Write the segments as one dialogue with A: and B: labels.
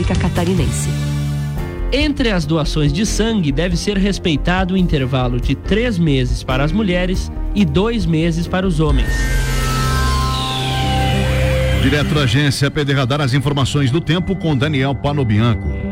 A: Pública Catarinense.
B: Entre as doações de sangue deve ser respeitado o intervalo de 3 meses para as mulheres e 2 meses para os homens.
C: Direto da agência PD Radar, as informações do tempo com Daniel Panobianco.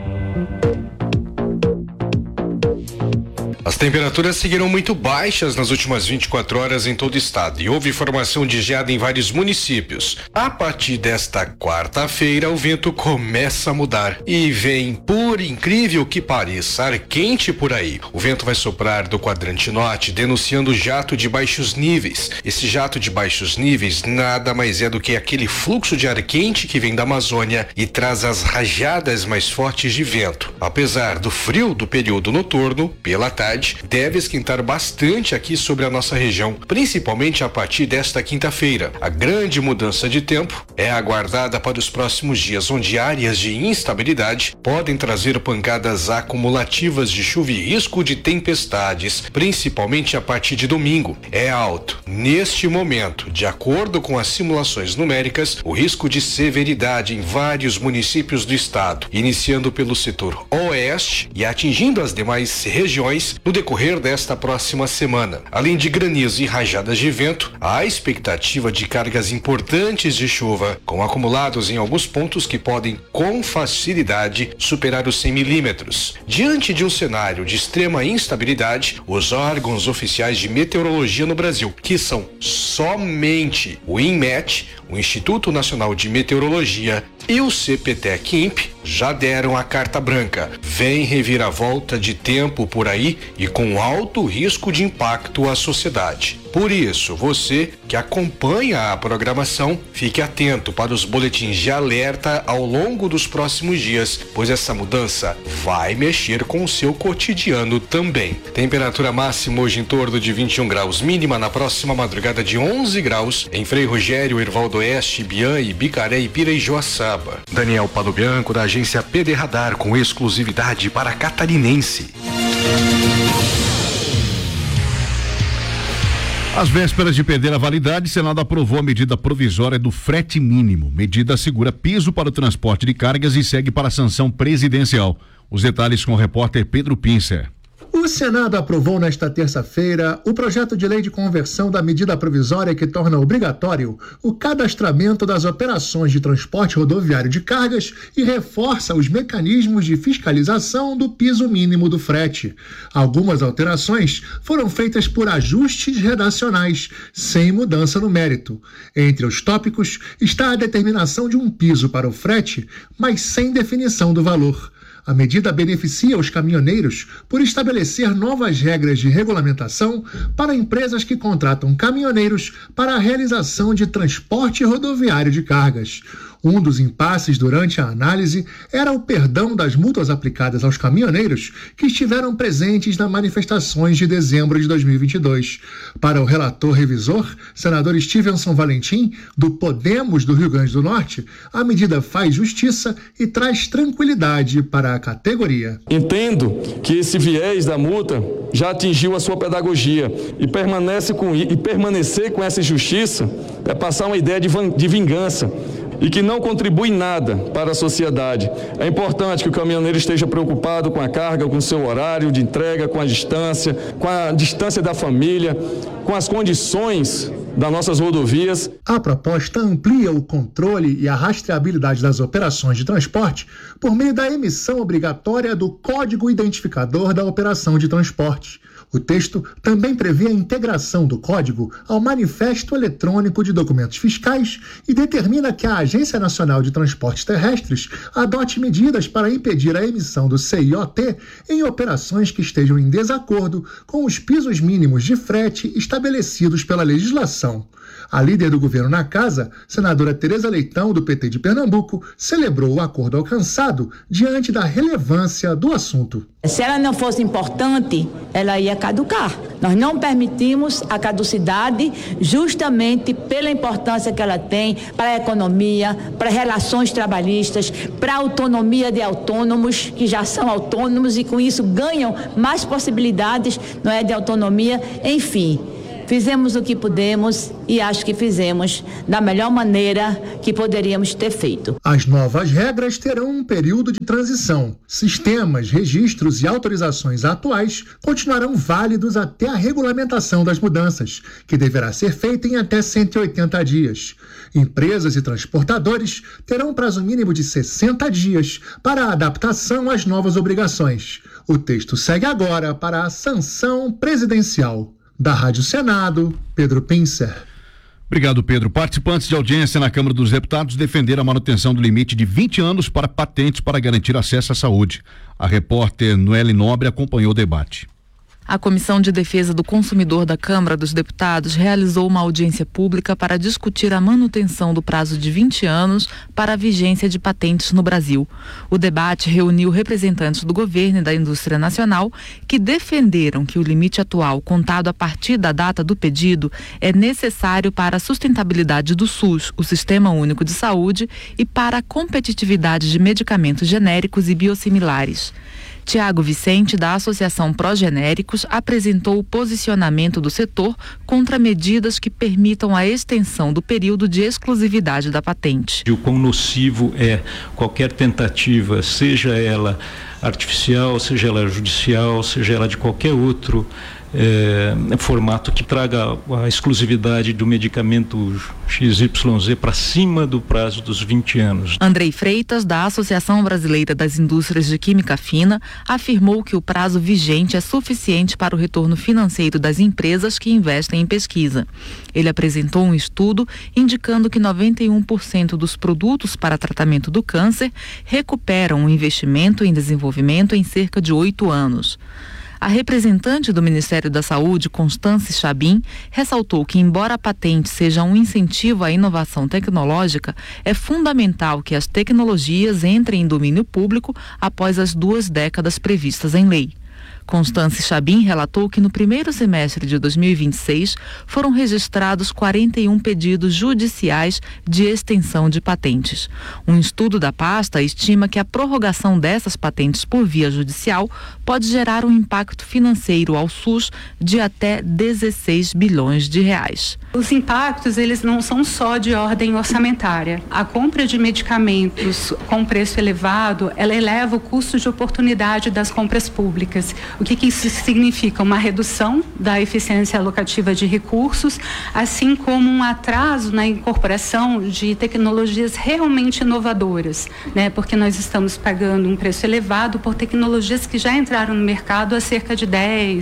D: As temperaturas seguiram muito baixas nas últimas 24 horas em todo o estado e houve formação de geada em vários municípios. A partir desta quarta-feira, o vento começa a mudar e vem, por incrível que pareça, ar quente por aí. O vento vai soprar do quadrante norte, denunciando jato de baixos níveis. Esse jato de baixos níveis nada mais é do que aquele fluxo de ar quente que vem da Amazônia e traz as rajadas mais fortes de vento. Apesar do frio do período noturno, pela tarde, deve esquentar bastante aqui sobre a nossa região, principalmente a partir desta quinta-feira. A grande mudança de tempo é aguardada para os próximos dias, onde áreas de instabilidade podem trazer pancadas acumulativas de chuva e risco de tempestades, principalmente a partir de domingo. É alto. Neste momento, de acordo com as simulações numéricas, o risco de severidade em vários municípios do estado, iniciando pelo setor oeste e atingindo as demais regiões no decorrer desta próxima semana. Além de granizo e rajadas de vento, há expectativa de cargas importantes de chuva, com acumulados em alguns pontos que podem com facilidade superar os 100 milímetros. Diante de um cenário de extrema instabilidade, os órgãos oficiais de meteorologia no Brasil, que são somente o INMET, o Instituto Nacional de Meteorologia, e o CPTEC-INPE, já deram a carta branca. Vem reviravolta de tempo por aí e com alto risco de impacto à sociedade. Por isso, você que acompanha a programação, fique atento para os boletins de alerta ao longo dos próximos dias, pois essa mudança vai mexer com o seu cotidiano também. Temperatura máxima hoje em torno de 21 graus, mínima na próxima madrugada de 11 graus em Frei Rogério, Hervaldo Oeste, Bian, Ibicaré, Ipira e Joaçaba. Daniel Panobianco, da agência PD Radar, com exclusividade para Catarinense.
C: Às vésperas de perder a validade, o Senado aprovou a medida provisória do frete mínimo. Medida assegura piso para o transporte de cargas e segue para a sanção presidencial. Os detalhes com o repórter Pedro Pincer.
E: O Senado aprovou nesta terça-feira o projeto de lei de conversão da medida provisória que torna obrigatório o cadastramento das operações de transporte rodoviário de cargas e reforça os mecanismos de fiscalização do piso mínimo do frete. Algumas alterações foram feitas por ajustes redacionais, sem mudança no mérito. Entre os tópicos está a determinação de um piso para o frete, mas sem definição do valor. A medida beneficia os caminhoneiros por estabelecer novas regras de regulamentação para empresas que contratam caminhoneiros para a realização de transporte rodoviário de cargas. Um dos impasses durante a análise era o perdão das multas aplicadas aos caminhoneiros que estiveram presentes nas manifestações de dezembro de 2022. Para o relator revisor, senador Stevenson Valentim, do Podemos do Rio Grande do Norte, a medida faz justiça e traz tranquilidade para a categoria.
F: Entendo que esse viés da multa já atingiu a sua pedagogia e permanecer com essa injustiça é passar uma ideia de vingança e que não contribui nada para a sociedade. É importante que o caminhoneiro esteja preocupado com a carga, com o seu horário de entrega, com a distância da família, com as condições das nossas rodovias.
E: A proposta amplia o controle e a rastreabilidade das operações de transporte por meio da emissão obrigatória do Código Identificador da Operação de Transporte. O texto também prevê a integração do código ao Manifesto Eletrônico de Documentos Fiscais e determina que a Agência Nacional de Transportes Terrestres adote medidas para impedir a emissão do CIOT em operações que estejam em desacordo com os pisos mínimos de frete estabelecidos pela legislação. A líder do governo na casa, senadora Tereza Leitão, do PT de Pernambuco, celebrou o acordo alcançado diante da relevância do assunto.
G: Se ela não fosse importante, ela ia caducar. Nós não permitimos a caducidade justamente pela importância que ela tem para a economia, para relações trabalhistas, para a autonomia de autônomos que já são autônomos e com isso ganham mais possibilidades, não é, de autonomia, enfim. Fizemos o que pudemos e acho que fizemos da melhor maneira que poderíamos ter feito.
E: As novas regras terão um período de transição. Sistemas, registros e autorizações atuais continuarão válidos até a regulamentação das mudanças, que deverá ser feita em até 180 dias. Empresas e transportadores terão um prazo mínimo de 60 dias para a adaptação às novas obrigações. O texto segue agora para a sanção presidencial. Da Rádio Senado, Pedro Pincer.
C: Obrigado, Pedro. Participantes de audiência na Câmara dos Deputados defenderam a manutenção do limite de 20 anos para patentes para garantir acesso à saúde. A repórter Noelle Nobre acompanhou o debate.
A: A Comissão de Defesa do Consumidor da Câmara dos Deputados realizou uma audiência pública para discutir a manutenção do prazo de 20 anos para a vigência de patentes no Brasil. O debate reuniu representantes do governo e da indústria nacional que defenderam que o limite atual, contado a partir da data do pedido, é necessário para a sustentabilidade do SUS, o Sistema Único de Saúde, e para a competitividade de medicamentos genéricos e biosimilares. Tiago Vicente, da Associação Progenéricos, apresentou o posicionamento do setor contra medidas que permitam a extensão do período de exclusividade da patente.
H: O quão nocivo é qualquer tentativa, seja ela artificial, seja ela judicial, seja ela de qualquer outro formato que traga a exclusividade do medicamento XYZ para cima do prazo dos 20 anos.
A: Andrei Freitas, da Associação Brasileira das Indústrias de Química Fina, afirmou que o prazo vigente é suficiente para o retorno financeiro das empresas que investem em pesquisa. Ele apresentou um estudo indicando que 91% dos produtos para tratamento do câncer recuperam o investimento em desenvolvimento em cerca de 8 anos. A representante do Ministério da Saúde, Constance Chabin, ressaltou que, embora a patente seja um incentivo à inovação tecnológica, é fundamental que as tecnologias entrem em domínio público após as 2 décadas previstas em lei. Constance Chabin relatou que no primeiro semestre de 2026 foram registrados 41 pedidos judiciais de extensão de patentes. Um estudo da pasta estima que a prorrogação dessas patentes por via judicial pode gerar um impacto financeiro ao SUS de até 16 bilhões de reais.
I: Os impactos, eles não são só de ordem orçamentária. A compra de medicamentos com preço elevado, ela eleva o custo de oportunidade das compras públicas. O que isso significa? Uma redução da eficiência alocativa de recursos, assim como um atraso na incorporação de tecnologias realmente inovadoras, né? Porque nós estamos pagando um preço elevado por tecnologias que já entraram no mercado há cerca de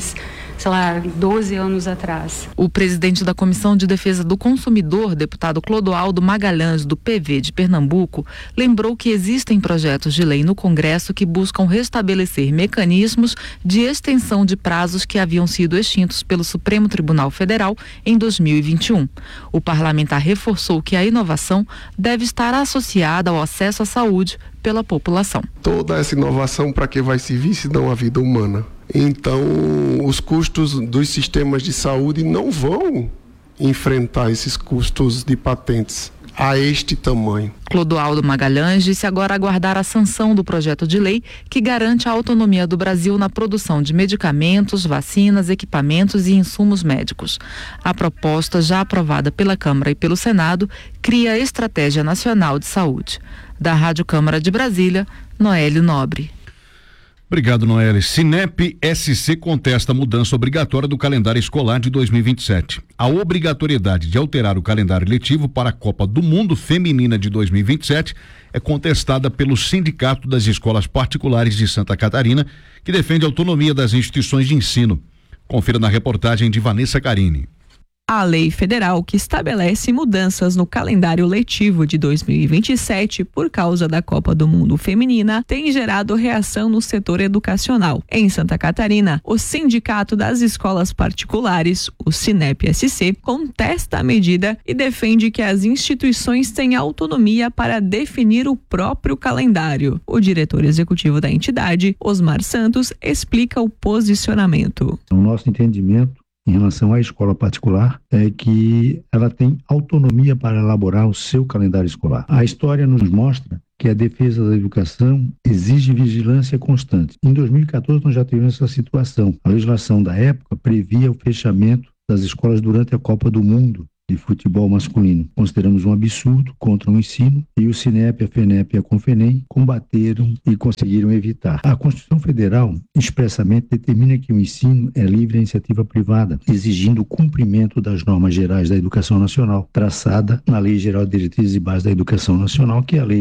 I: 12 anos atrás.
A: O presidente da Comissão de Defesa do Consumidor, deputado Clodoaldo Magalhães, do PV de Pernambuco, lembrou que existem projetos de lei no Congresso que buscam restabelecer mecanismos de extensão de prazos que haviam sido extintos pelo Supremo Tribunal Federal em 2021. O parlamentar reforçou que a inovação deve estar associada ao acesso à saúde pela população.
J: Toda essa inovação, para que vai servir se não a vida humana? Então, os custos dos sistemas de saúde não vão enfrentar esses custos de patentes a este tamanho.
A: Clodoaldo Magalhães disse agora aguardar a sanção do projeto de lei que garante a autonomia do Brasil na produção de medicamentos, vacinas, equipamentos e insumos médicos. A proposta, já aprovada pela Câmara e pelo Senado, cria a Estratégia Nacional de Saúde. Da Rádio Câmara de Brasília, Noelle Nobre.
C: Obrigado, Noelle. Sinep-SC contesta a mudança obrigatória do calendário escolar de 2027. A obrigatoriedade de alterar o calendário letivo para a Copa do Mundo Feminina de 2027 é contestada pelo Sindicato das Escolas Particulares de Santa Catarina, que defende a autonomia das instituições de ensino. Confira na reportagem de Vanessa Carini.
K: A lei federal que estabelece mudanças no calendário letivo de 2027 por causa da Copa do Mundo Feminina tem gerado reação no setor educacional. Em Santa Catarina, o Sindicato das Escolas Particulares, o Sinep-SC, contesta a medida e defende que as instituições têm autonomia para definir o próprio calendário. O diretor executivo da entidade, Osmar Santos, explica o posicionamento.
L: O nosso entendimento em relação à escola particular é que ela tem autonomia para elaborar o seu calendário escolar. A história nos mostra que a defesa da educação exige vigilância constante. Em 2014 nós já tivemos essa situação. A legislação da época previa o fechamento das escolas durante a Copa do Mundo de futebol masculino. Consideramos um absurdo contra o ensino e o Sinep, a FENEP e a Confenem combateram e conseguiram evitar. A Constituição Federal expressamente determina que o ensino é livre à iniciativa privada, exigindo o cumprimento das normas gerais da educação nacional, traçada na Lei Geral de Diretrizes e Bases da Educação Nacional, que é a Lei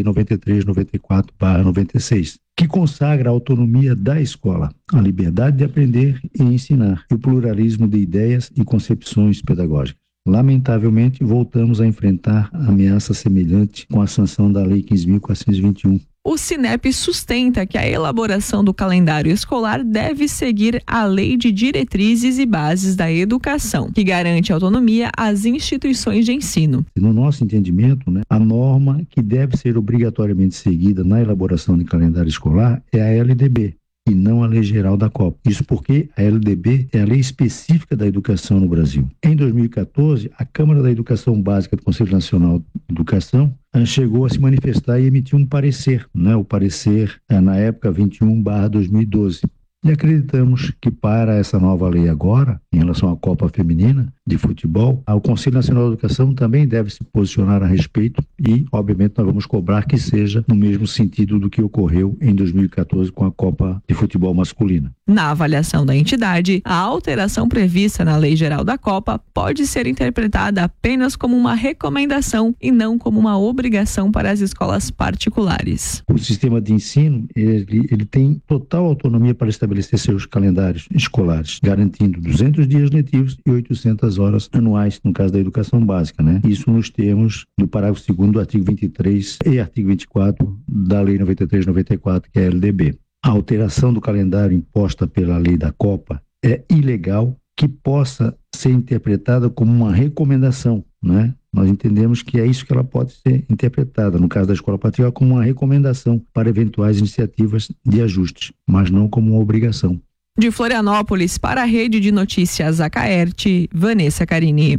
L: 93/94/96. Que consagra a autonomia da escola, a liberdade de aprender e ensinar, e o pluralismo de ideias e concepções pedagógicas. Lamentavelmente, voltamos a enfrentar ameaça semelhante com a sanção da Lei 15.421.
K: O Sinep sustenta que a elaboração do calendário escolar deve seguir a Lei de Diretrizes e Bases da Educação, que garante autonomia às instituições de ensino.
L: No nosso entendimento, a norma que deve ser obrigatoriamente seguida na elaboração de calendário escolar é a LDB, e não a Lei Geral da Copa. Isso porque a LDB é a lei específica da educação no Brasil. Em 2014, a Câmara da Educação Básica do Conselho Nacional de Educação chegou a se manifestar e emitiu um parecer, o parecer na época 21/2012. E acreditamos que para essa nova lei agora, em relação à Copa Feminina de futebol, o Conselho Nacional de Educação também deve se posicionar a respeito e, obviamente, nós vamos cobrar que seja no mesmo sentido do que ocorreu em 2014 com a Copa de Futebol Masculina.
K: Na avaliação da entidade, a alteração prevista na Lei Geral da Copa pode ser interpretada apenas como uma recomendação e não como uma obrigação para as escolas particulares.
L: O sistema de ensino, ele tem total autonomia para estabelecer seus calendários escolares, garantindo 200 dias letivos e 800 horas anuais, no caso da educação básica, Isso nos termos do parágrafo 2º do artigo 23 e artigo 24 da Lei 93/94, que é a LDB. A alteração do calendário imposta pela Lei da Copa é ilegal, que possa ser interpretada como uma recomendação, Nós entendemos que é isso que ela pode ser interpretada, no caso da escola particular, como uma recomendação para eventuais iniciativas de ajustes, mas não como uma obrigação.
K: De Florianópolis, para a Rede de Notícias Acaerte, Vanessa Carini.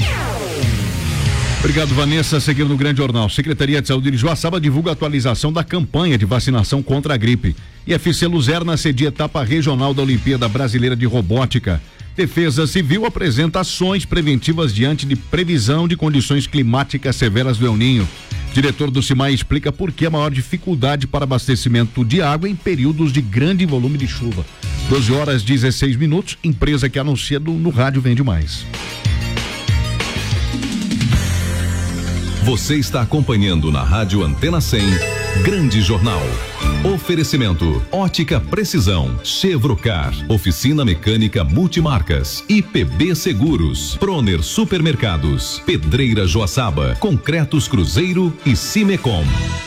C: Obrigado, Vanessa. Seguindo no Grande Jornal, Secretaria de Saúde de Joaçaba divulga a atualização da campanha de vacinação contra a gripe. IFC Luzerna cedia etapa regional da Olimpíada Brasileira de Robótica. Defesa Civil apresenta ações preventivas diante de previsão de condições climáticas severas do El Ninho. Diretor do CIMAI explica por que a maior dificuldade para abastecimento de água em períodos de grande volume de chuva. 12h16, empresa que anuncia no rádio vende mais.
M: Você está acompanhando na Rádio Antena 100, Grande Jornal. Oferecimento: Ótica Precisão, Chevrocar, Oficina Mecânica Multimarcas, IPB Seguros, Proner Supermercados, Pedreira Joaçaba, Concretos Cruzeiro e Cimecom.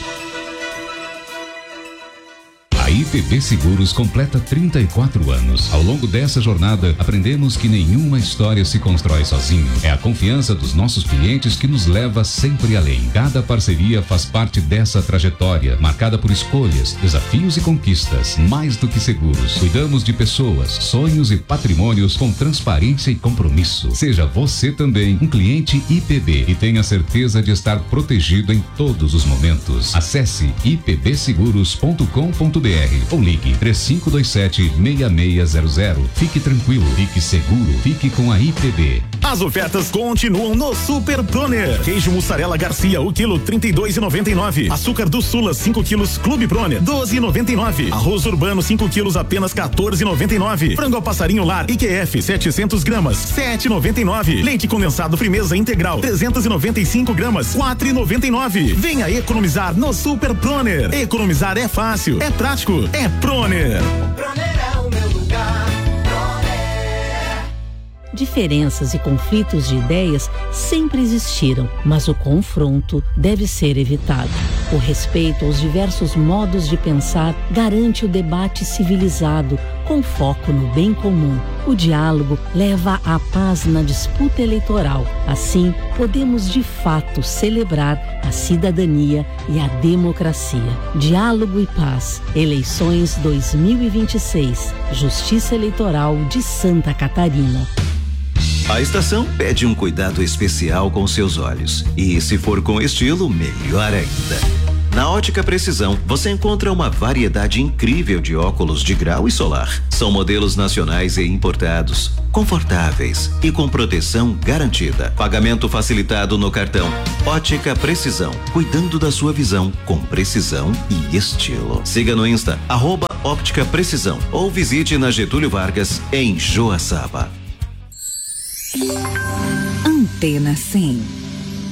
M: A IPB Seguros completa 34 anos. Ao longo dessa jornada, aprendemos que nenhuma história se constrói sozinho. É a confiança dos nossos clientes que nos leva sempre além. Cada parceria faz parte dessa trajetória, marcada por escolhas, desafios e conquistas. Mais do que seguros, cuidamos de pessoas, sonhos e patrimônios com transparência e compromisso. Seja você também um cliente IPB e tenha certeza de estar protegido em todos os momentos. Acesse ipbseguros.com.br ou ligue 3527-6600. Fique tranquilo, fique seguro, fique com a IPB.
N: As ofertas continuam no Super Proner. Queijo mussarela Garcia, o quilo R$32,99. Açúcar do Sula 5 quilos Clube Proner R$12,99. Arroz urbano 5 quilos apenas R$14,99. Frango ao passarinho lar IQF 700 gramas R$7,99. Leite condensado Frimeza integral 395 gramas R$4,99. Venha economizar no Super Proner. Economizar é fácil, é prático, é Proner.
O: Proner é o meu lugar. Diferenças e conflitos de ideias sempre existiram, mas o confronto deve ser evitado. O respeito aos diversos modos de pensar garante o debate civilizado, com foco no bem comum. O diálogo leva à paz na disputa eleitoral. Assim, podemos de fato celebrar a cidadania e a democracia. Diálogo e paz. Eleições 2026. Justiça Eleitoral de Santa Catarina.
P: A estação pede um cuidado especial com seus olhos. E se for com estilo, melhor ainda. Na Ótica Precisão, você encontra uma variedade incrível de óculos de grau e solar. São modelos nacionais e importados, confortáveis e com proteção garantida. Pagamento facilitado no cartão. Ótica Precisão, cuidando da sua visão com precisão e estilo. Siga no Insta, @Óptica Precisão, ou visite na Getúlio Vargas, em Joaçaba.
Q: Antena 100.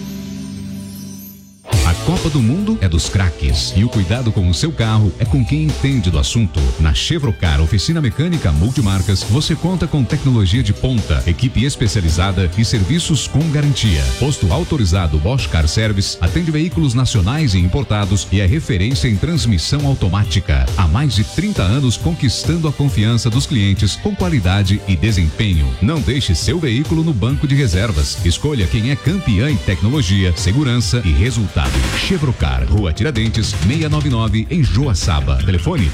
M: A Copa do Mundo é dos craques e o cuidado com o seu carro é com quem entende do assunto. Na Chevrocar Oficina Mecânica Multimarcas, você conta com tecnologia de ponta, equipe especializada e serviços com garantia. Posto autorizado Bosch Car Service atende veículos nacionais e importados e é referência em transmissão automática. Há mais de 30 anos conquistando a confiança dos clientes com qualidade e desempenho. Não deixe seu veículo no banco de reservas. Escolha quem é campeã em tecnologia, segurança e resultado. Chevrocar, Rua Tiradentes, 699, em Joaçaba. Telefone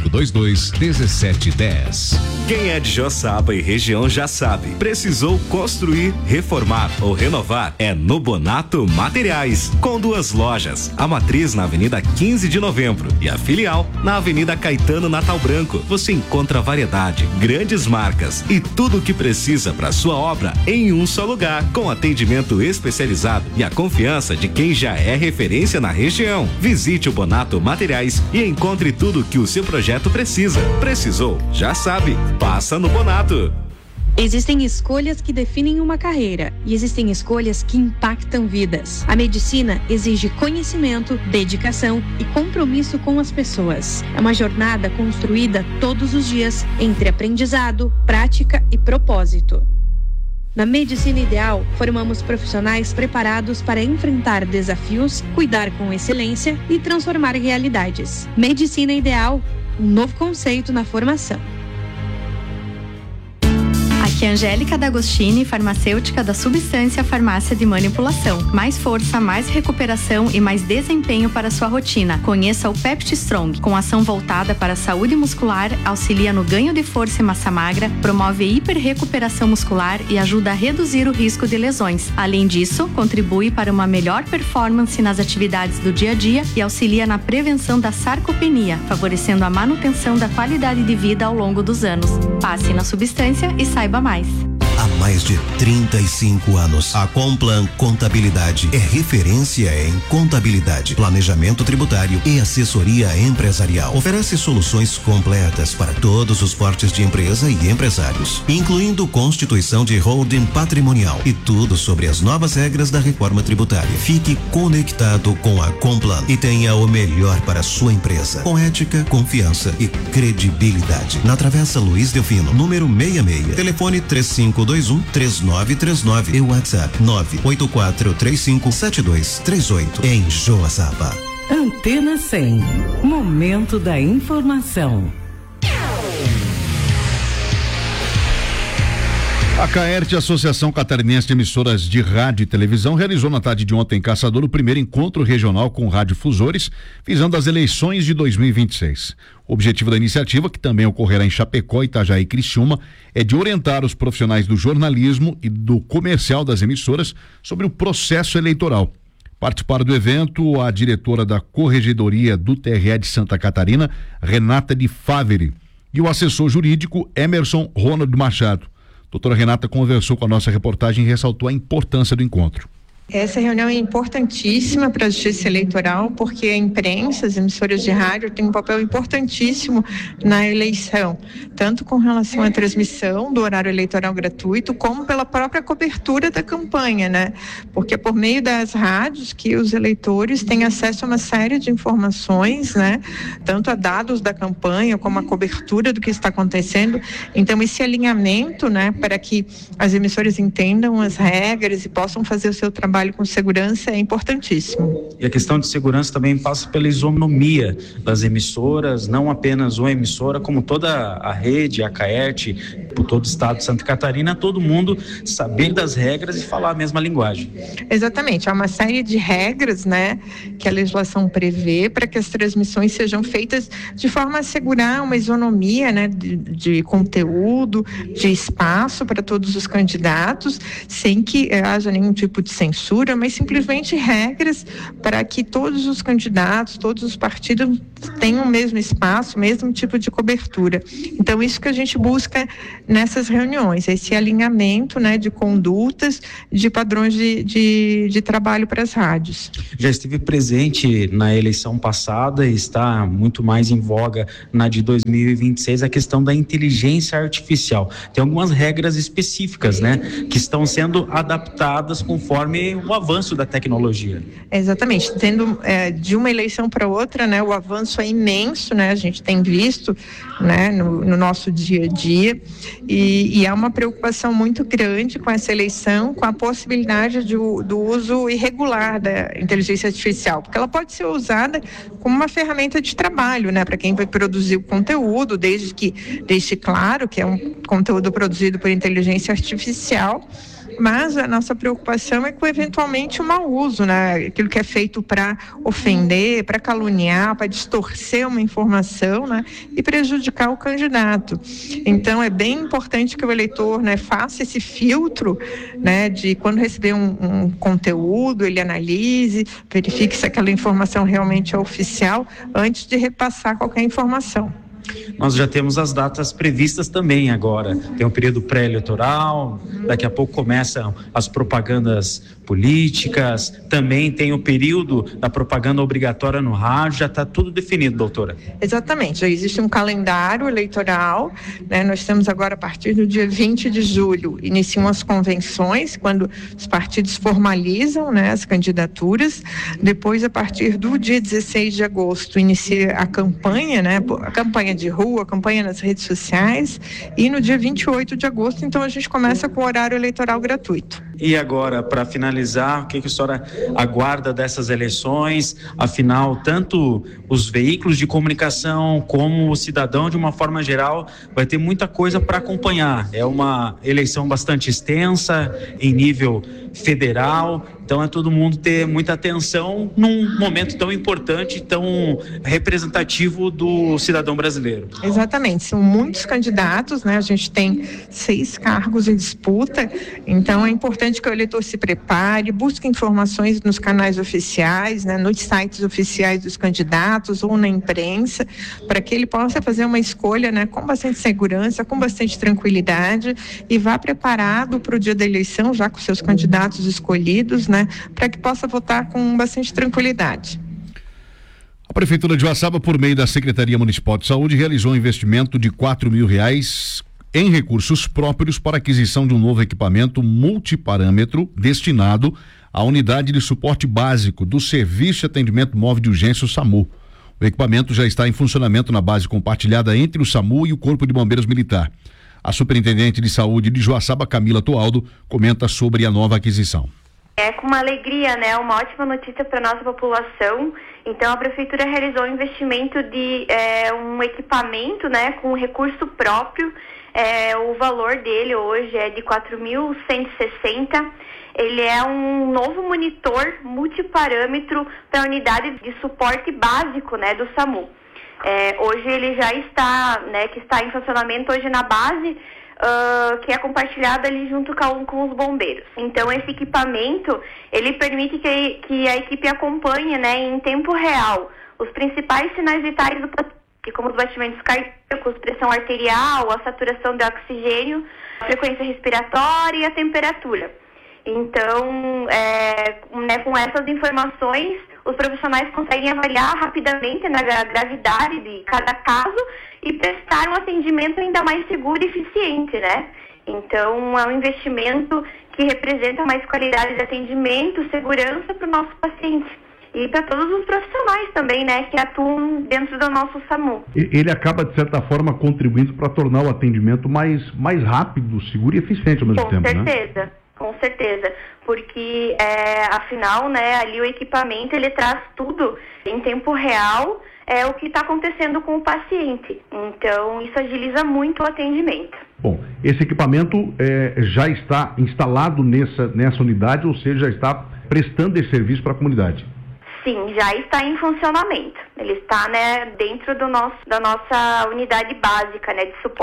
M: 3522-1710.
R: Quem é de Joaçaba e região já sabe. Precisou construir, reformar ou renovar? É no Bonato Materiais, com 2 lojas. A matriz na Avenida 15 de Novembro e a filial na Avenida Caetano Natal Branco. Você encontra variedade, grandes marcas e tudo o que precisa para sua obra em um só lugar, com atendimento especializado e a confiança de quem já é referência na região. Visite o Bonato Materiais e encontre tudo o que o seu projeto precisa. Precisou? Já sabe. Passa no Bonato.
S: Existem escolhas que definem uma carreira e existem escolhas que impactam vidas. A medicina exige conhecimento, dedicação e compromisso com as pessoas. É uma jornada construída todos os dias entre aprendizado, prática e propósito. Na Medicina Ideal, formamos profissionais preparados para enfrentar desafios, cuidar com excelência e transformar realidades. Medicina Ideal, um novo conceito na formação.
T: Aqui é Angélica D'Agostini, farmacêutica da Substância Farmácia de Manipulação. Mais força, mais recuperação e mais desempenho para sua rotina. Conheça o Pepti Strong, com ação voltada para a saúde muscular, auxilia no ganho de força e massa magra, promove hiperrecuperação muscular e ajuda a reduzir o risco de lesões. Além disso, contribui para uma melhor performance nas atividades do dia a dia e auxilia na prevenção da sarcopenia, favorecendo a manutenção da qualidade de vida ao longo dos anos. Passe na Substância e saiba mais.
U: Há mais de 35 anos, a Complan Contabilidade é referência em contabilidade, planejamento tributário e assessoria empresarial. Oferece soluções completas para todos os portes de empresa e empresários, incluindo constituição de holding patrimonial e tudo sobre as novas regras da reforma tributária. Fique conectado com a Complan e tenha o melhor para a sua empresa, com ética, confiança e credibilidade. Na Travessa Luiz Delfino, número 66, telefone 3521-3939 e WhatsApp 984357238 em Joaçaba.
Q: Antena 100, momento da informação.
C: A CAERT, Associação Catarinense de Emissoras de Rádio e Televisão, realizou na tarde de ontem em Caçador o primeiro encontro regional com radiodifusores, visando as eleições de 2026. O objetivo da iniciativa, que também ocorrerá em Chapecó, Itajaí e Criciúma, é de orientar os profissionais do jornalismo e do comercial das emissoras sobre o processo eleitoral. Participaram do evento a diretora da Corregedoria do TRE de Santa Catarina, Renata de Faveri, e o assessor jurídico Emerson Ronald Machado. Doutora Renata conversou com a nossa reportagem e ressaltou a importância do encontro.
V: Essa reunião é importantíssima para a Justiça Eleitoral, porque a imprensa, as emissoras de rádio têm um papel importantíssimo na eleição, tanto com relação à transmissão do horário eleitoral gratuito, como pela própria cobertura da campanha, né? Porque é por meio das rádios que os eleitores têm acesso a uma série de informações, né? Tanto a dados da campanha, como a cobertura do que está acontecendo. Então, esse alinhamento, né, para que as emissoras entendam as regras e possam fazer o seu trabalho com segurança é importantíssimo.
W: E a questão de segurança também passa pela isonomia das emissoras, não apenas uma emissora, como toda a rede, a CAERT, por todo o estado de Santa Catarina, todo mundo saber das regras e falar a mesma linguagem.
V: Exatamente, há uma série de regras, né, que a legislação prevê para que as transmissões sejam feitas de forma a assegurar uma isonomia, né, de conteúdo, de espaço para todos os candidatos, sem que haja nenhum tipo de censura censura, mas simplesmente regras para que todos os candidatos, todos os partidos tenham o mesmo espaço, o mesmo tipo de cobertura. Então, isso que a gente busca nessas reuniões, esse alinhamento, né, de condutas, de padrões de trabalho para as rádios.
W: Já esteve presente na eleição passada e está muito mais em voga na de 2026 a questão da inteligência artificial. Tem algumas regras específicas, né, que estão sendo adaptadas conforme o avanço da tecnologia.
V: Exatamente. Tendo de uma eleição para outra, né, o avanço é imenso, né, a gente tem visto, né, no nosso dia a dia, e há uma preocupação muito grande com essa eleição, com a possibilidade do uso irregular da inteligência artificial, porque ela pode ser usada como uma ferramenta de trabalho, né, para quem vai produzir o conteúdo, desde claro que é um conteúdo produzido por inteligência artificial, mas a nossa preocupação é com eventualmente o mau uso, né? Aquilo que é feito para ofender, para caluniar, para distorcer uma informação, né? E prejudicar o candidato. Então é bem importante que o eleitor, né, faça esse filtro, né, de quando receber um conteúdo, ele analise, verifique se aquela informação realmente é oficial antes de repassar qualquer informação.
W: Nós já temos as datas previstas também agora. Tem um período pré-eleitoral, daqui a pouco começam as propagandas políticas, também tem o período da propaganda obrigatória no rádio, já está tudo definido, doutora.
V: Exatamente, já existe um calendário eleitoral, né? Nós temos agora, a partir do dia 20 de julho, iniciam as convenções, quando os partidos formalizam, né, as candidaturas. Depois, a partir do dia 16 de agosto, inicia a campanha, né, a campanha de rua, a campanha nas redes sociais, e no dia 28 de agosto, então, a gente começa com o horário eleitoral gratuito.
W: E agora, para finalizar, o que a senhora aguarda dessas eleições? Afinal, tanto os veículos de comunicação como o cidadão, de uma forma geral, vai ter muita coisa para acompanhar. É uma eleição bastante extensa, em nível federal, então é todo mundo ter muita atenção num momento tão importante, tão representativo do cidadão brasileiro.
V: Exatamente, são muitos candidatos, né? A gente tem 6 cargos em disputa, então é importante que o eleitor se prepare, busque informações nos canais oficiais, né, nos sites oficiais dos candidatos ou na imprensa, para que ele possa fazer uma escolha, né, com bastante segurança, com bastante tranquilidade, e vá preparado para o dia da eleição, já com seus candidatos escolhidos, né, para que possa votar com bastante tranquilidade.
C: A Prefeitura de Uaçaba, por meio da Secretaria Municipal de Saúde, realizou um investimento de R$4 mil em recursos próprios para aquisição de um novo equipamento multiparâmetro destinado à unidade de suporte básico do Serviço de Atendimento Móvel de Urgência, o SAMU. O equipamento já está em funcionamento na base compartilhada entre o SAMU e o Corpo de Bombeiros Militar. A Superintendente de Saúde de Joaçaba, Camila Toaldo, comenta sobre a nova aquisição.
B: É com uma alegria, né? Uma ótima notícia para a nossa população. Então, a Prefeitura realizou um investimento de um equipamento, né, com recurso próprio. O valor dele hoje é de 4.160. Ele é um novo monitor multiparâmetro para a unidade de suporte básico, né, do SAMU. Hoje ele já está, né, que está em funcionamento hoje na base, que é compartilhada ali junto com os bombeiros. Então, esse equipamento, ele permite que a equipe acompanhe, né, em tempo real os principais sinais vitais do paciente, como os batimentos cardíacos, pressão arterial, a saturação de oxigênio, a frequência respiratória e a temperatura. Então, né, com essas informações, os profissionais conseguem avaliar rapidamente, né, a gravidade de cada caso e prestar um atendimento ainda mais seguro e eficiente, né? Então, é um investimento que representa mais qualidade de atendimento, segurança para o nosso paciente. E para todos os profissionais também, né, que atuam dentro do nosso SAMU.
C: Ele acaba, de certa forma, contribuindo para tornar o atendimento mais rápido, seguro e eficiente ao mesmo tempo, né?
B: Com certeza, porque afinal, né, ali o equipamento, ele traz tudo em tempo real, o que está acontecendo com o paciente. Então, isso agiliza muito o atendimento.
C: Bom, esse equipamento já está instalado nessa unidade, ou seja, já está prestando esse serviço para a comunidade?
B: Sim, já está em funcionamento. Ele está, né, dentro da nossa unidade básica, né, de suporte.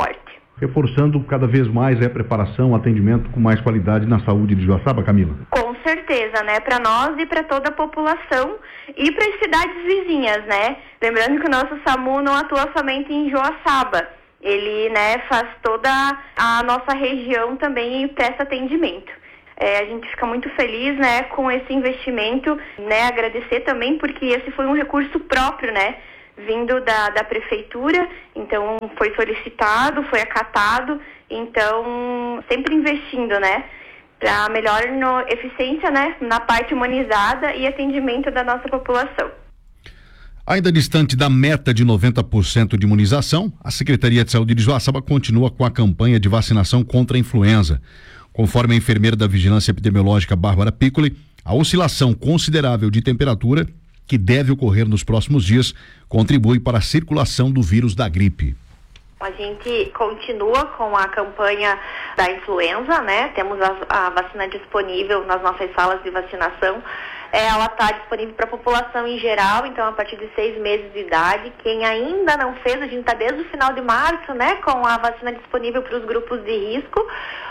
C: reforçando cada vez mais a preparação, atendimento com mais qualidade na saúde de Joaçaba, Camila?
B: Com certeza, né? Para nós e para toda a população e para as cidades vizinhas, né? Lembrando que o nosso SAMU não atua somente em Joaçaba. Ele, né, faz toda a nossa região também e presta atendimento. A gente fica muito feliz, né, com esse investimento, né? Agradecer também porque esse foi um recurso próprio, né? Vindo da prefeitura, então foi solicitado, foi acatado, então sempre investindo, né, para melhor eficiência, né, na parte humanizada e atendimento da nossa população.
C: Ainda distante da meta de 90% de imunização, a Secretaria de Saúde de Joaçaba continua com a campanha de vacinação contra a influenza. Conforme a enfermeira da Vigilância Epidemiológica, Bárbara Piccoli, a oscilação considerável de temperatura que deve ocorrer nos próximos dias contribui para a circulação do vírus da gripe.
B: A gente continua com a campanha da influenza, né? Temos a vacina disponível nas nossas salas de vacinação. Ela está disponível para a população em geral, então a partir de 6 meses de idade. Quem ainda não fez, a gente está desde o final de março, né? Com a vacina disponível para os grupos de risco.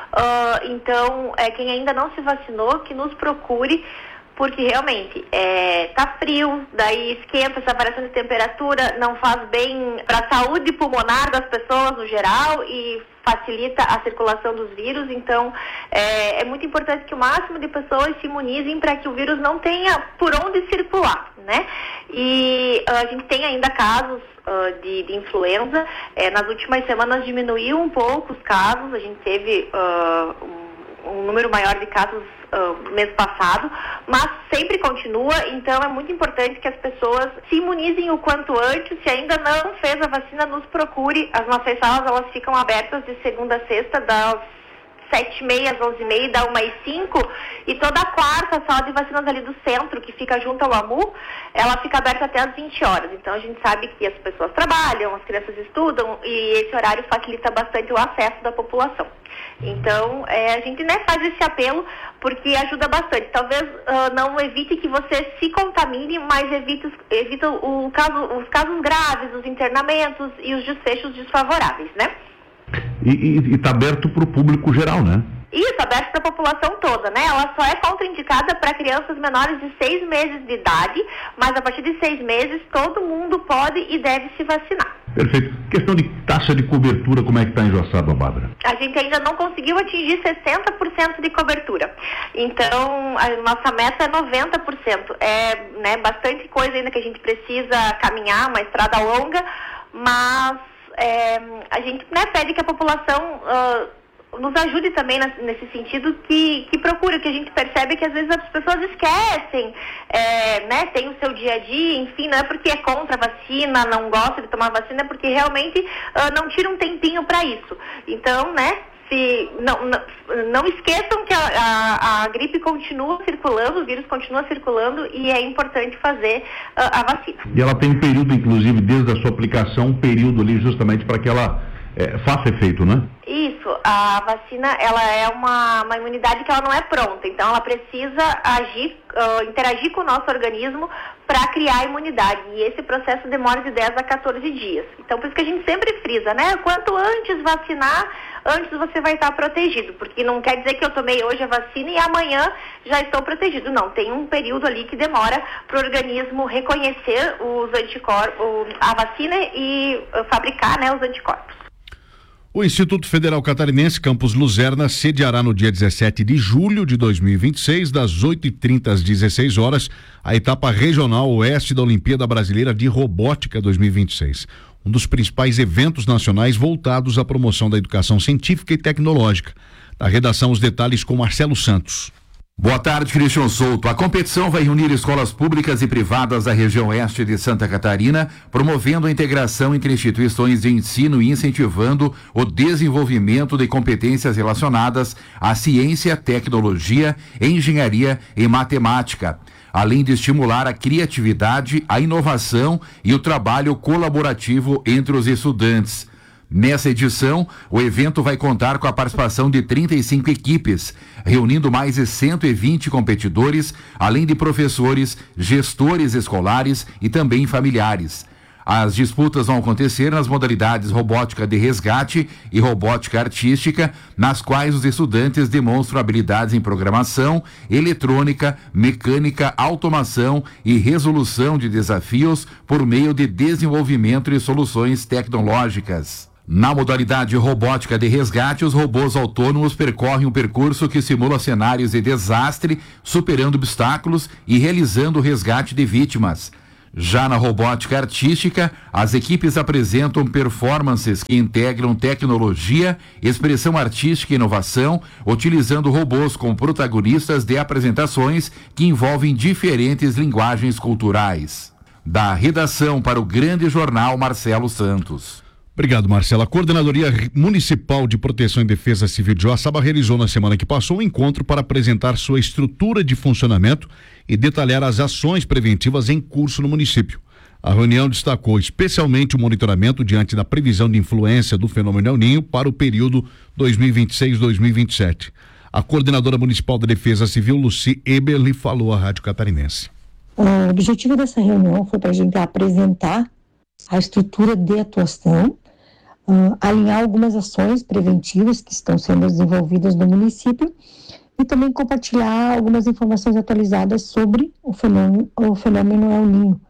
B: Então, quem ainda não se vacinou, que nos procure, porque realmente tá frio, daí esquenta, essa variação de temperatura não faz bem para a saúde pulmonar das pessoas no geral e facilita a circulação dos vírus. Então é muito importante que o máximo de pessoas se imunizem para que o vírus não tenha por onde circular, né? E a gente tem ainda casos de influenza. Nas últimas semanas diminuiu um pouco os casos, a gente teve um número maior de casos mês passado, mas sempre continua, então é muito importante que as pessoas se imunizem o quanto antes. Se ainda não fez a vacina, nos procure. As nossas salas, elas ficam abertas de segunda a sexta, das 7h30 às 11h30, da 1h05, e toda quarta a sala de vacinas ali do centro, que fica junto ao AMU, ela fica aberta até às 20 horas. Então a gente sabe que as pessoas trabalham, as crianças estudam, e esse horário facilita bastante o acesso da população. Então a gente, né, faz esse apelo porque ajuda bastante. Talvez não evite que você se contamine, mas evita os casos graves, os internamentos e os desfechos desfavoráveis, né?
C: E está aberto para o público geral, né?
B: Isso, aberto para a população toda, né? Ela só é contraindicada para crianças menores de 6 meses de idade, mas a partir de 6 meses todo mundo pode e deve se vacinar.
C: Perfeito. Questão de taxa de cobertura, como é que está em Joaçaba, Bárbara?
B: A gente ainda não conseguiu atingir 60% de cobertura. Então, a nossa meta é 90%. Né, bastante coisa ainda que a gente precisa caminhar, uma estrada longa, mas a gente, né, pede que a população nos ajude também nesse sentido, que procura, que a gente percebe que às vezes as pessoas esquecem, né, tem o seu dia a dia, enfim, não é porque é contra a vacina, não gosta de tomar vacina, é porque realmente não tira um tempinho para isso. Então, né, não esqueçam que a gripe continua circulando, o vírus continua circulando, e é importante fazer a vacina.
C: E ela tem um período, inclusive, desde a sua aplicação, um período ali justamente para que ela faça efeito, né?
B: Isso, a vacina, ela é uma imunidade que ela não é pronta, então ela precisa interagir com o nosso organismo para criar a imunidade, e esse processo demora de 10 a 14 dias. Então, por isso que a gente sempre frisa, né? Quanto antes vacinar, antes você vai estar protegido, porque não quer dizer que eu tomei hoje a vacina e amanhã já estou protegido. Não, tem um período ali que demora para o organismo reconhecer os anticorpos, a vacina, e fabricar, né, os anticorpos.
C: O Instituto Federal Catarinense Campus Luzerna sediará no dia 17 de julho de 2026, das 8h30 às 16 horas, a etapa regional oeste da Olimpíada Brasileira de Robótica 2026. Um dos principais eventos nacionais voltados à promoção da educação científica e tecnológica. Da redação, os detalhes com Marcelo Santos.
D: Boa tarde, Christian Souto. A competição vai reunir escolas públicas e privadas da região oeste de Santa Catarina, promovendo a integração entre instituições de ensino e incentivando o desenvolvimento de competências relacionadas à ciência, tecnologia, engenharia e matemática, além de estimular a criatividade, a inovação e o trabalho colaborativo entre os estudantes. Nessa edição, o evento vai contar com a participação de 35 equipes, reunindo mais de 120 competidores, além de professores, gestores escolares e também familiares. As disputas vão acontecer nas modalidades robótica de resgate e robótica artística, nas quais os estudantes demonstram habilidades em programação, eletrônica, mecânica, automação e resolução de desafios por meio de desenvolvimento de soluções tecnológicas. Na modalidade robótica de resgate, os robôs autônomos percorrem um percurso que simula cenários de desastre, superando obstáculos e realizando o resgate de vítimas. Já na robótica artística, as equipes apresentam performances que integram tecnologia, expressão artística e inovação, utilizando robôs como protagonistas de apresentações que envolvem diferentes linguagens culturais. Da redação para o Grande Jornal, Marcelo Santos.
C: Obrigado, Marcelo. A Coordenadoria Municipal de Proteção e Defesa Civil de Joaçaba realizou na semana que passou um encontro para apresentar sua estrutura de funcionamento e detalhar as ações preventivas em curso no município. A reunião destacou especialmente o monitoramento diante da previsão de influência do fenômeno El Niño para o período 2026-2027. A Coordenadora Municipal da Defesa Civil, Luci Eberle, falou à Rádio Catarinense.
E: O objetivo dessa reunião foi para a gente apresentar a estrutura de atuação, alinhar algumas ações preventivas que estão sendo desenvolvidas no município e também compartilhar algumas informações atualizadas sobre o fenômeno El Niño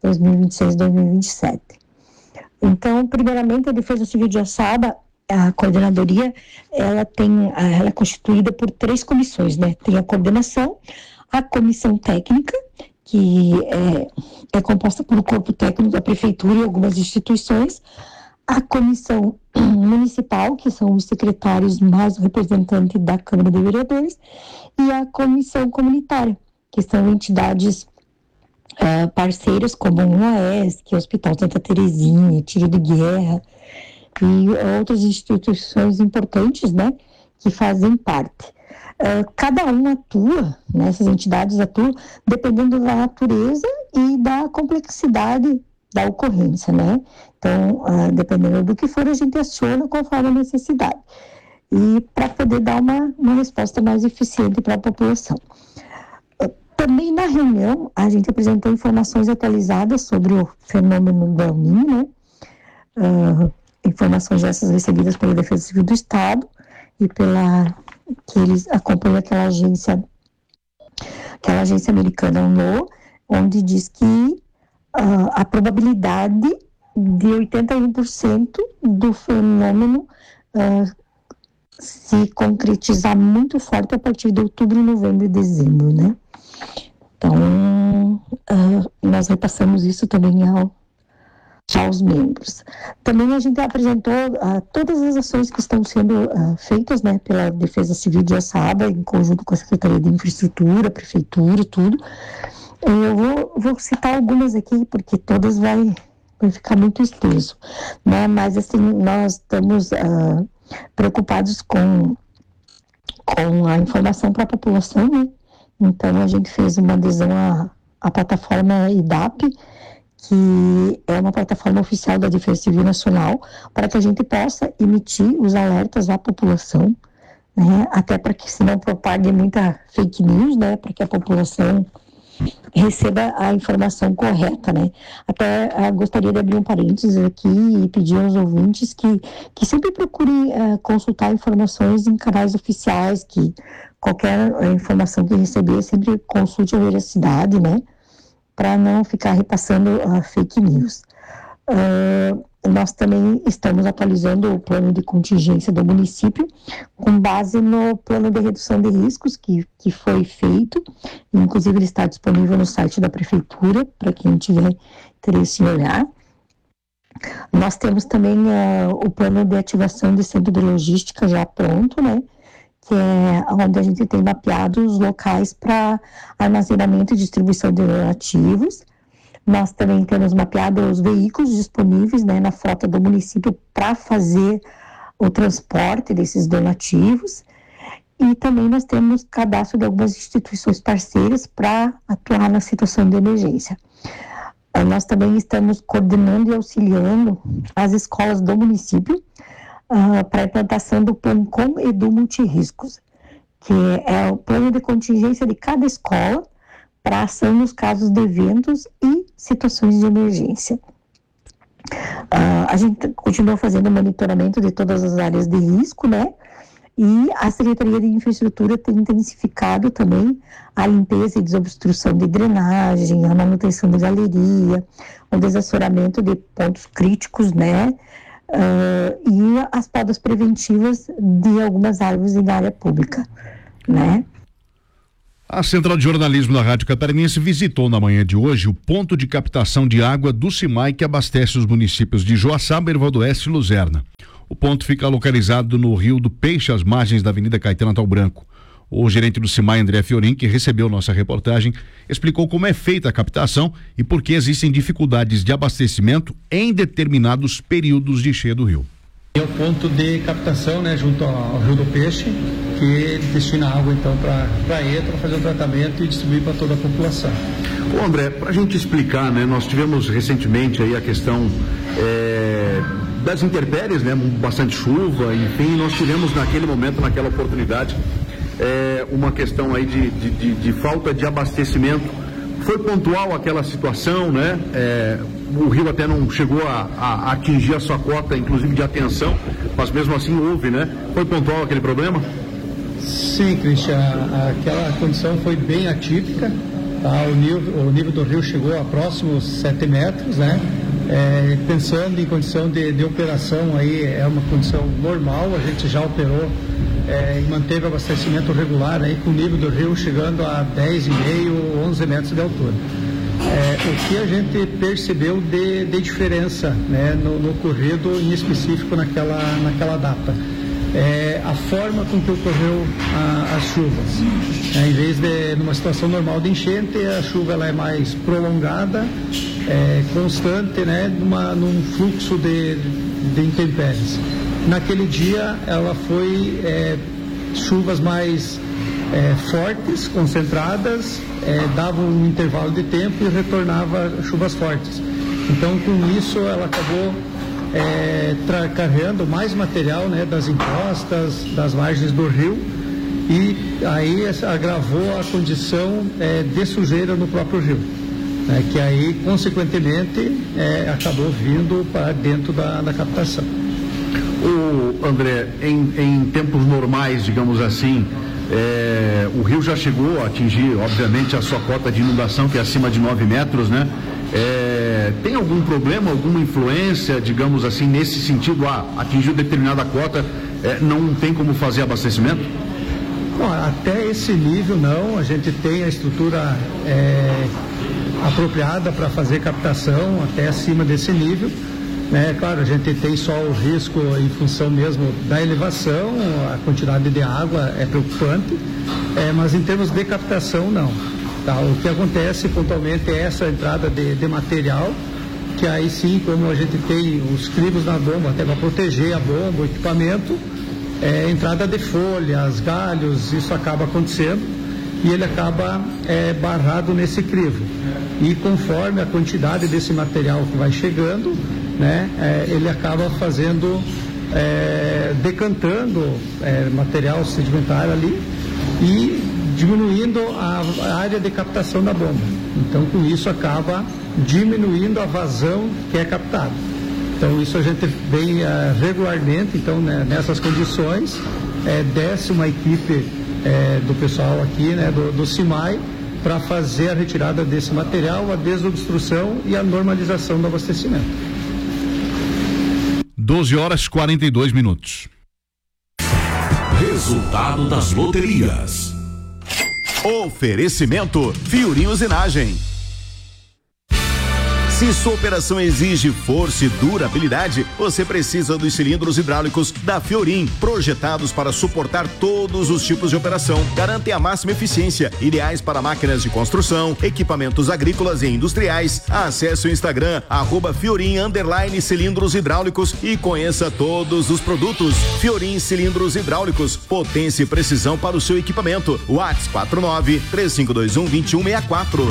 E: 2026-2027. Então, primeiramente, a Defesa Civil de Joaçaba, a coordenadoria, ela é constituída por 3 comissões, né? Tem a coordenação, a comissão técnica, que é composta pelo corpo técnico da prefeitura e algumas instituições, a comissão municipal, que são os secretários mais representantes da Câmara de Vereadores, e a comissão comunitária, que são entidades parceiras como o UAESC, Hospital Santa Terezinha, Tiro de Guerra e outras instituições importantes, né, que fazem parte. Cada um atua, né, essas entidades atuam dependendo da natureza e da complexidade da ocorrência, né? Então, dependendo do que for, a gente aciona conforme a necessidade. E para poder dar uma resposta mais eficiente para a população. Também na reunião, a gente apresentou informações atualizadas sobre o fenômeno do El Niño, né? Informações essas recebidas pela Defesa Civil do Estado e que eles acompanham aquela agência americana, UNO, onde diz que a probabilidade de 81% do fenômeno se concretizar muito forte a partir de outubro, novembro e dezembro, né? Então, nós repassamos isso também aos membros. Também a gente apresentou todas as ações que estão sendo feitas, né, pela Defesa Civil de Joaçaba, em conjunto com a Secretaria de Infraestrutura, Prefeitura, tudo. Eu vou citar algumas aqui, porque todas vai ficar muito extenso, né? Mas, assim, nós estamos preocupados com a informação para a população, né? Então, a gente fez uma adesão à plataforma IDAP, que é uma plataforma oficial da Defesa Civil Nacional, para que a gente possa emitir os alertas à população, né? Até para que se não propague muita fake news, né? Para que a população receba a informação correta, né? Até gostaria de abrir um parênteses aqui e pedir aos ouvintes que sempre procurem consultar informações em canais oficiais, que qualquer informação que receber sempre consulte a veracidade, né? Para não ficar repassando fake news. Nós também estamos atualizando o plano de contingência do município com base no plano de redução de riscos que foi feito. Inclusive, ele está disponível no site da prefeitura, para quem tiver interesse em olhar. Nós temos também o plano de ativação de centro de logística já pronto, né? Que é onde a gente tem mapeado os locais para armazenamento e distribuição de donativos. Nós também temos mapeado os veículos disponíveis, né, na frota do município para fazer o transporte desses donativos. E também nós temos cadastro de algumas instituições parceiras para atuar na situação de emergência. Nós também estamos coordenando e auxiliando as escolas do município para a implantação do PLANCOM e do Multirriscos, que é o plano de contingência de cada escola para ação nos casos de eventos e situações de emergência. A gente continua fazendo monitoramento de todas as áreas de risco, né? E a Secretaria de Infraestrutura tem intensificado também a limpeza e desobstrução de drenagem, a manutenção de galeria, o desassoramento de pontos críticos, né? E as podas preventivas de algumas árvores da área pública, né?
C: A Central de Jornalismo da Rádio Catarinense visitou na manhã de hoje o ponto de captação de água do CIMAI que abastece os municípios de Joaçaba, Erval do Oeste e Luzerna. O ponto fica localizado no Rio do Peixe, às margens da Avenida Caetano Tal Branco. O gerente do CIMAI, André Fiorin, que recebeu nossa reportagem, explicou como é feita a captação e por que existem dificuldades de abastecimento em determinados períodos de cheia do rio.
F: É o ponto de captação, né, junto ao Rio do Peixe, que destina água então para ele, para fazer o tratamento e distribuir para toda a população.
G: Ô André, para a gente explicar, né, nós tivemos recentemente aí a questão das intempéries, né, bastante chuva, enfim, nós tivemos naquele momento, naquela oportunidade, uma questão aí de falta de abastecimento. Foi pontual aquela situação, né? O rio até não chegou a atingir a sua cota, inclusive de atenção, mas mesmo assim houve, né? Foi pontual aquele problema?
F: Sim, Cristian, aquela condição foi bem atípica, tá? O nível do rio chegou a próximos 7 metros, né? Pensando em condição de operação aí, é uma condição normal, a gente já operou e manteve abastecimento regular aí com o nível do rio chegando a 10,5, 11 metros de altura. O que a gente percebeu de diferença, né, no ocorrido em específico naquela data, a forma com que ocorreu as chuvas. Em vez de numa situação normal de enchente, a chuva ela é mais prolongada, constante, né, num fluxo de intempéries. Naquele dia ela foi chuvas mais fortes, concentradas, dava um intervalo de tempo e retornava chuvas fortes. Então com isso ela acabou carregando mais material, né, das encostas, das margens do rio, e aí agravou a condição de sujeira no próprio rio, né, que aí consequentemente acabou vindo para dentro da captação.
G: O André, em tempos normais, digamos assim, o rio já chegou a atingir, obviamente, a sua cota de inundação, que é acima de 9 metros, né? Tem algum problema, alguma influência, digamos assim, nesse sentido, atingiu determinada cota, não tem como fazer abastecimento?
F: Bom, até esse nível não, a gente tem a estrutura apropriada para fazer captação até acima desse nível. Claro, a gente tem só o risco em função mesmo da elevação, a quantidade de água é preocupante, mas em termos de captação não. Tá? O que acontece pontualmente é essa entrada de material, que aí sim, como a gente tem os crivos na bomba, até para proteger a bomba, o equipamento, entrada de folhas, galhos, isso acaba acontecendo e ele acaba barrado nesse crivo. E conforme a quantidade desse material que vai chegando, né, ele acaba fazendo, decantando material sedimentar ali e diminuindo a área de captação da bomba. Então, com isso, acaba diminuindo a vazão que é captada. Então, isso a gente vem regularmente, então, né, nessas condições, desce uma equipe do pessoal aqui, né, do CIMAI, para fazer a retirada desse material, a desobstrução e a normalização do abastecimento.
C: 12h42.
H: Resultado das loterias. Oferecimento Fiorin Usinagem. Se sua operação exige força e durabilidade, você precisa dos cilindros hidráulicos da Fiorin, projetados para suportar todos os tipos de operação. Garantem a máxima eficiência, ideais para máquinas de construção, equipamentos agrícolas e industriais. Acesse o Instagram @Fiorin_cilindros hidráulicos e conheça todos os produtos. Fiorin Cilindros Hidráulicos, potência e precisão para o seu equipamento. WhatsApp 49-3521-2164.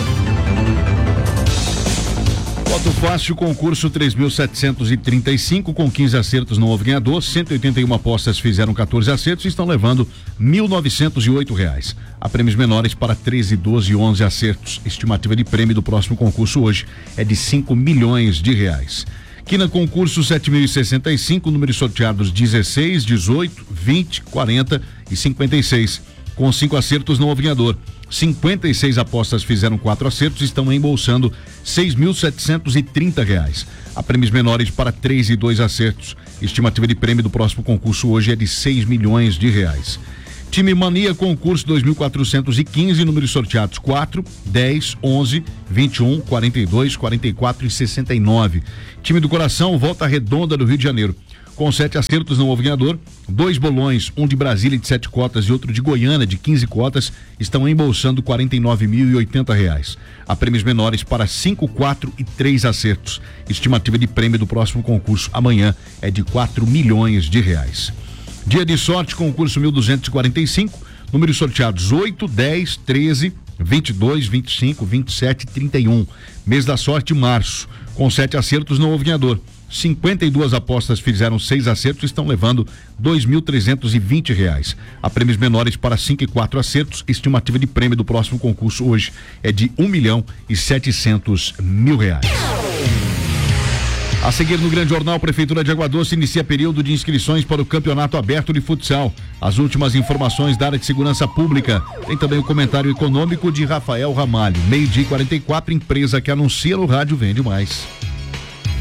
C: Voto fácil, concurso 3.735, com 15 acertos não houve ganhador, 181 apostas fizeram 14 acertos e estão levando R$1.908. Há prêmios menores para 13, 12 e 11 acertos. Estimativa de prêmio do próximo concurso hoje é de R$5 milhões. Quina concurso 7.065, números sorteados 16, 18, 20, 40 e 56. Com 5 acertos não houve ganhador. 56 apostas fizeram 4 acertos e estão embolsando R$6.730. Há prêmios menores para 3 e 2 acertos. Estimativa de prêmio do próximo concurso hoje é de R$6 milhões. Time Mania concurso 2.415, números sorteados 4, 10, 11, 21, 42, 44 e 69. Time do Coração, Volta Redonda do Rio de Janeiro. Com 7 acertos não houve ganhador. 2 bolões, um de Brasília de 7 cotas e outro de Goiânia de 15 cotas, estão embolsando R$49.080. Há prêmios menores para 5, 4 e 3 acertos. Estimativa de prêmio do próximo concurso amanhã é de R$4 milhões. Dia de sorte, concurso 1.245, números sorteados 8, 10, 13, 22, 25, 27 e 31. Mês da sorte, março. Com 7 acertos não houve ganhador. 52 apostas fizeram 6 acertos e estão levando R$2.320. Há prêmios menores para 5 e 4 acertos. Estimativa de prêmio do próximo concurso hoje é de R$1.700.000. A seguir no Grande Jornal, Prefeitura de Água Doce inicia período de inscrições para o Campeonato Aberto de Futsal. As últimas informações da área de segurança pública. Tem também o comentário econômico de Rafael Ramalho. 12:44, empresa que anuncia no rádio vende mais.